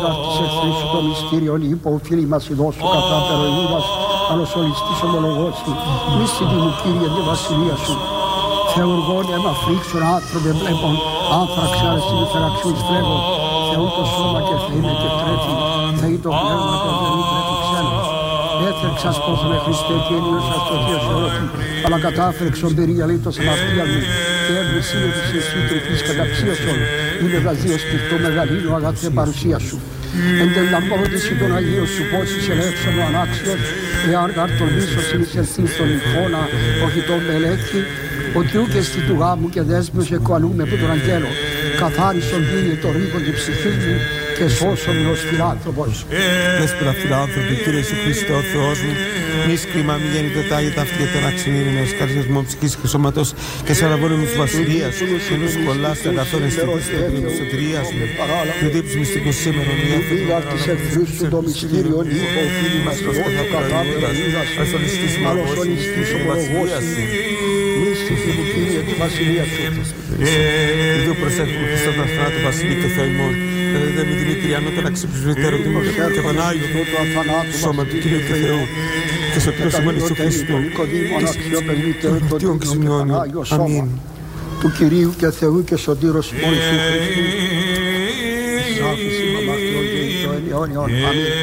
Έσπαζας της εχθρής σου το μυστήριον, είπε ο φίλοι μας ειδώσου καθάπερο ημάς, αλωσολιστής ομολογώσει. Μυστητη μου Κύριε τη βασιλεία σου. Θεουργών αίμα φρίξουν άνθρωπε βλέπων, άνθραξη αρεστήν φεραξιούς φλέγων. Θεού το σώμα και θεήνε και τρέφει, θεοί το πνεύμα και δεν τρέφει ξένος. Έθρεξας πόθανε Χριστέ και ένιωσα στο Θείο Σερώτη, αλλά κατάφρεξον περίγια λίτος αμαρτία μου, και έβρισή με της εσύ τρυφής καταξίωσον, είναι δαζίος κρυφτό μεγαλύνο αγαθέ παρουσία σου. Εντελαμπόδηση των Αγίων σου πόσης ελεύσον ο ανάξιος, εάν καρτολμήσος εισελθείς στον εικόνα, όχι τον μελέκη, ότι ούκ εστι του γάμου και δέσμιος εκουαλούμε από τον αγγέλο, καθάρισον Κύριε το ρίγον της ψυχής μου και σώσον ως φιλάνθρωπος. Δέσποιρα φιλάνθρωποι, Κύριε Ιησού Χριστέ ο Θεός μου, μη σκρίμα, μη γέννητο τάγη ταύτια των αξινήρινες, καρδιάς μου ψυχής και σώματος και σαραβώνου μου της βασιλείας, και νους κολλάς και αγαθών αισθητής και πριν της σωτηρίας μου, και δίψου μυστικούς σήμερον, η Φίλα της εχθρούς σου το μυστήριον, είπε ο φίλοι μας το όσο κατάπερα είδας, αλωσολιστής ομολογός σου. Μύστητη μου Κύριε τη βασιλεία σου. Δύο προσέχουμε Χριστό τα θανάτου βασιλεί και Θεό ημών. Δε με Δημητριανό τον αξιπισβητέρο του και Πανάγιο σώμα του Κύριου και Θεού και σωτήρος ημών Ιησού Χριστού και Χριστίον ξημιώνει. Αμήν. Του Κυρίου και Θεού και σωτήρος ημών Ιησού Χριστού. Εις άφηση μαμαρτιών και εις το αιώνιον. Αμήν.